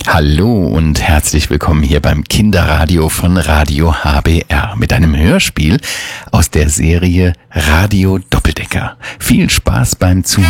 Hallo und herzlich willkommen hier beim Kinderradio von Radio HBR mit einem Hörspiel aus der Serie Radio Doppeldecker. Viel Spaß beim Zuhören.